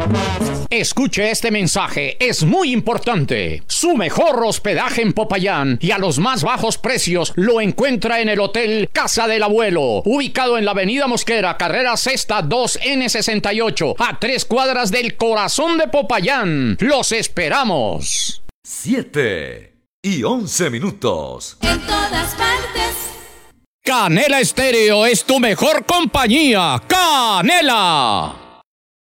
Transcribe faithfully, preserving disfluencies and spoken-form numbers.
Escuche este mensaje, es muy importante. Su mejor hospedaje en Popayán y a los más bajos precios lo encuentra en el Hotel Casa del Abuelo, ubicado en la Avenida Mosquera, carrera sexta dos ene sesenta y ocho, a tres cuadras del corazón de Popayán. ¡Los esperamos! Siete y once minutos. En todas partes. Canela Estéreo es tu mejor compañía. ¡Canela!